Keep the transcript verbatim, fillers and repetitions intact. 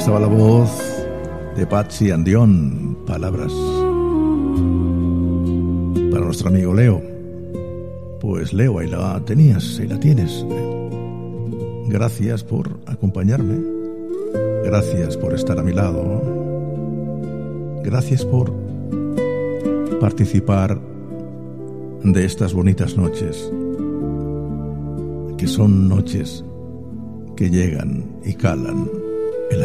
estaba la voz de Patsy Andión. Palabras para nuestro amigo Leo. Pues Leo, ahí la tenías, ahí la tienes. Gracias por acompañarme. Gracias por estar a mi lado. Gracias por participar de estas bonitas noches, que son noches que llegan y calan